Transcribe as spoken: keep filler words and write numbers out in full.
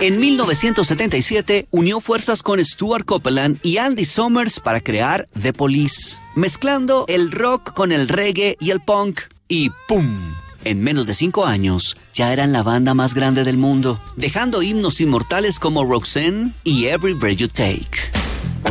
En mil novecientos setenta y siete unió fuerzas con Stuart Copeland y Andy Summers para crear The Police, mezclando el rock con el reggae y el punk. Y ¡pum! En menos de cinco años, ya eran la banda más grande del mundo, dejando himnos inmortales como Roxanne y Every Breath You Take.